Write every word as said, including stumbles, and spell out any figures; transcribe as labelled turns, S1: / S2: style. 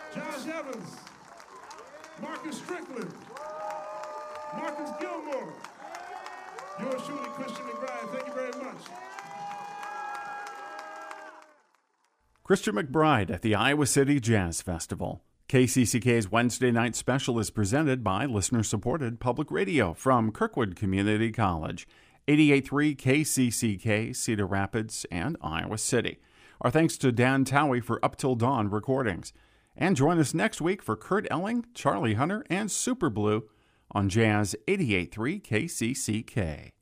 S1: Josh Evans, Marcus Strickland, Marcus Gilmore, yours truly, Christian McBride. Thank you very much.
S2: Christian McBride at the Iowa City Jazz Festival. K C C K's Wednesday Night Special is presented by listener-supported public radio from Kirkwood Community College, eighty-eight point three K C C K, Cedar Rapids, and Iowa City. Our thanks to Dan Towie for Up Till Dawn recordings. And join us next week for Kurt Elling, Charlie Hunter, and Super Blue on Jazz eighty-eight point three K C C K.